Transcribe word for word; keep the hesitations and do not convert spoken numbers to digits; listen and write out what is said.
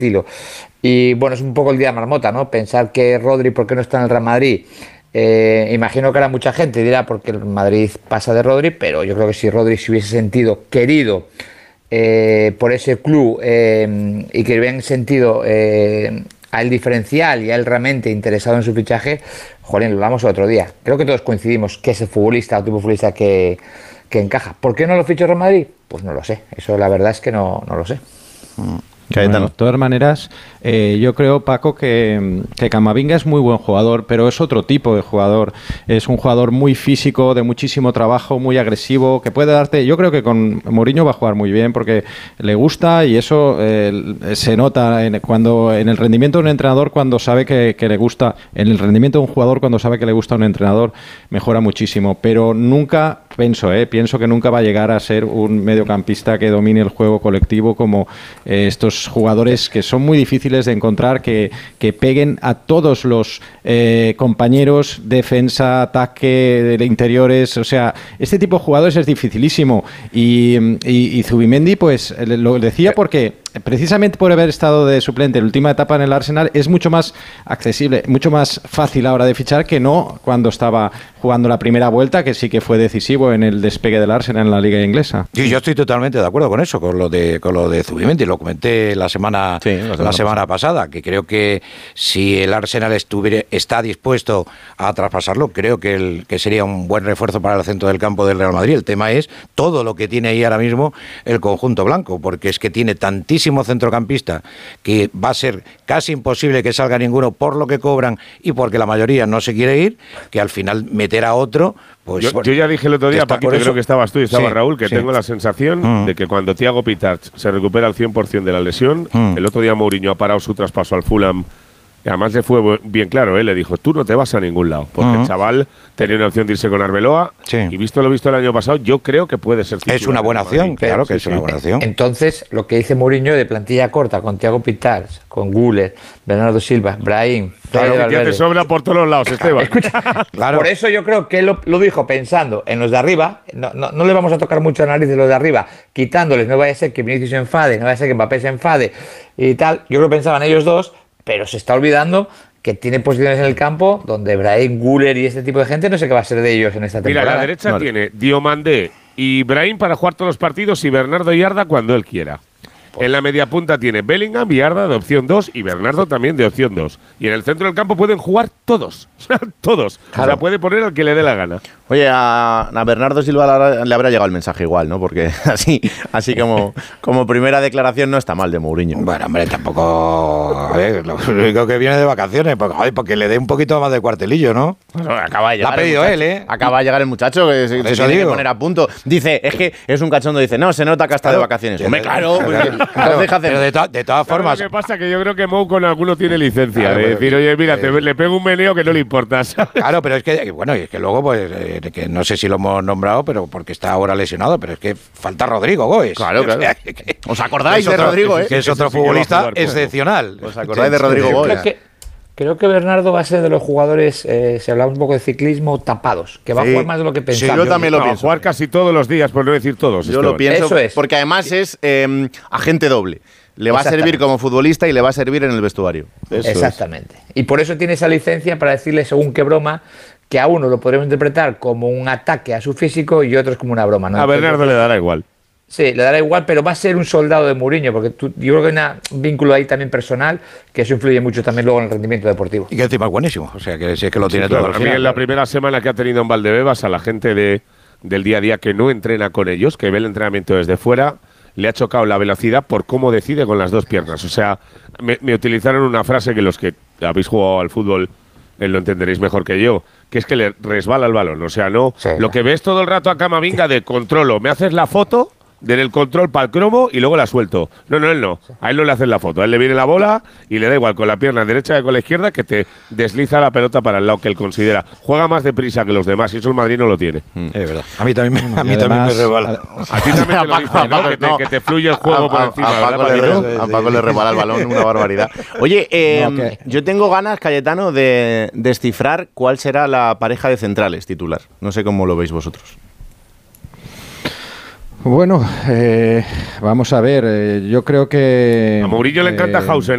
estilo. Y bueno, es un poco el día de marmota, ¿no? Pensar que Rodri, ¿por qué no está en el Real Madrid? Eh, imagino que ahora mucha gente dirá porque el Madrid pasa de Rodri, pero yo creo que si Rodri se hubiese sentido querido eh, por ese club eh, y que hubiesen sentido eh, a él diferencial y a él realmente interesado en su fichaje, jolín, lo hablamos el otro día. Creo que todos coincidimos que ese futbolista, el tipo de futbolista que, que encaja. ¿Por qué no lo fichó el Real Madrid? Pues no lo sé. Eso la verdad es que no, no lo sé. Mm. Bueno, de todas maneras, eh, yo creo, Paco, que, que Camavinga es muy buen jugador, pero es otro tipo de jugador. Es un jugador muy físico, de muchísimo trabajo, muy agresivo, que puede darte... Yo creo que con Mourinho va a jugar muy bien porque le gusta y eso eh, se nota en, cuando en el rendimiento de un entrenador cuando sabe que, que le gusta. En el rendimiento de un jugador cuando sabe que le gusta a un entrenador mejora muchísimo, pero nunca... Pienso, eh, pienso que nunca va a llegar a ser un mediocampista que domine el juego colectivo como eh, estos jugadores que son muy difíciles de encontrar, que, que peguen a todos los eh, compañeros, defensa, ataque, de interiores. O sea, este tipo de jugadores es dificilísimo. Y, y, y Zubimendi, pues lo decía porque precisamente por haber estado de suplente en la última etapa en el Arsenal, es mucho más accesible, mucho más fácil ahora de fichar que no cuando estaba jugando la primera vuelta, que sí que fue decisivo en el despegue del Arsenal en la liga inglesa. Sí, yo estoy totalmente de acuerdo con eso, con lo de con lo de Zubimendi, lo comenté la semana sí, la semana, la semana pasada, que creo que si el Arsenal estuviera está dispuesto a traspasarlo, creo que el que sería un buen refuerzo para el centro del campo del Real Madrid. El tema es todo lo que tiene ahí ahora mismo el conjunto blanco, porque es que tiene tantísimo centrocampista que va a ser casi imposible que salga ninguno por lo que cobran y porque la mayoría no se quiere ir, que al final meter a otro. Pues, yo, yo ya dije el otro día, Paquito, creo que estabas tú y estaba sí, Raúl, que sí. tengo la sensación mm. de que cuando Thiago Pitach se recupera al cien por ciento de la lesión, mm. el otro día Mourinho ha parado su traspaso al Fulham. Y además le fue bien claro, ¿eh? Le dijo, tú no te vas a ningún lado, porque uh-huh. el chaval tenía una opción de irse con Arbeloa, sí. y visto lo visto el año pasado, yo creo que puede ser Es una buena opción, claro que sí, es una sí. buena opción. Entonces, lo que dice Mourinho de plantilla corta, con Thiago Pitach, con Güler, Bernardo Silva, Brahim... Claro, que ya te sobra por todos los lados, Esteban. Escucha, claro. Por eso yo creo que él lo, lo dijo pensando en los de arriba, no, no, no le vamos a tocar mucho la nariz de los de arriba, quitándoles, no vaya a ser que Vinicius se enfade, no vaya a ser que Mbappé se enfade y tal. Yo creo que pensaban ellos dos, pero se está olvidando que tiene posiciones en el campo donde Brahim, Güler y este tipo de gente no sé qué va a ser de ellos en esta temporada. Mira, la derecha vale. tiene Diomandé y Brahim para jugar todos los partidos y Bernardo y Arda cuando él quiera. Pues. En la media punta tiene Bellingham y Arda de opción dos y Bernardo también de opción dos. Y en el centro del campo pueden jugar todos. todos. Claro. O sea, puede poner al que le dé la gana. Oye, a, a Bernardo Silva le habrá llegado el mensaje igual, ¿no? Porque así así como, como primera declaración no está mal de Mourinho. Bueno, hombre, tampoco... A ver, lo único que viene de vacaciones, porque, joder, porque le dé un poquito más de cuartelillo, ¿no? Bueno, acaba de llegar. Lo ha pedido él, ¿eh? Acaba de llegar el muchacho, que se, se tiene que poner a punto. Dice, es que es un cachondo, dice, no, se nota que está claro, de vacaciones. Hombre, claro, claro. Claro, pero de, to de todas formas… ¿Qué pasa? Que yo creo que Mou con alguno tiene licencia. Claro, de decir, oye, mira, te, le pego un meneo que no le importa. Claro, pero es que, bueno, y es que luego, pues, eh, que no sé si lo hemos nombrado, pero porque está ahora lesionado, pero es que falta Rodrigo Góes. Claro, claro. O sea, que, ¿os acordáis de otro, Rodrigo, eh? Que es otro futbolista excepcional. ¿Os acordáis de Rodrigo Góes? Creo que, creo que Bernardo va a ser de los jugadores, eh, si hablamos un poco de ciclismo, tapados, que va sí. a jugar más de lo que pensamos. Sí, yo también lo no, pienso. Jugar casi todos los días, por no decir todos. Yo Esteban. lo pienso, Eso es. porque además es eh, agente doble. Le va a servir como futbolista y le va a servir en el vestuario. Eso Exactamente. Es. Y por eso tiene esa licencia para decirle, según qué broma, que a uno lo podremos interpretar como un ataque a su físico y otros como una broma, ¿no? A Bernardo le dará igual. Sí, le dará igual, pero va a ser un soldado de Mourinho, porque tú, yo creo que hay un vínculo ahí también personal, que eso influye mucho también luego en el rendimiento deportivo. Y que encima es buenísimo, o sea, que si es que lo tiene sí, claro, todo. A mí en la primera semana que ha tenido en Valdebebas, a la gente de, del día a día que no entrena con ellos, que ve el entrenamiento desde fuera, le ha chocado la velocidad por cómo decide con las dos piernas. O sea, me, me utilizaron una frase que los que habéis jugado al fútbol eh, lo entenderéis mejor que yo, que es que le resbala el balón. O sea, no sí, lo que ves todo el rato a Camavinga de controlo, me haces la foto del control para el cromo y luego la suelto. No, no, él no. A él no le hacen la foto. A él le viene la bola y le da igual con la pierna derecha que con la izquierda, que te desliza la pelota para el lado que él considera. Juega más deprisa que los demás y eso el Madrid no lo tiene. Mm. Es verdad. A mí también me, a mí también me resbala. A, a ti también te lo dicen, ¿no? Que te, que te fluye el juego a, por encima. A, a, Paco, le, re, a Paco le resbala el balón, una barbaridad. Oye, eh, no, okay. yo tengo ganas, Cayetano, de descifrar cuál será la pareja de centrales titular. No sé cómo lo veis vosotros. Bueno, eh, vamos a ver, eh, yo creo que… A Mourinho eh, le encanta Hausen.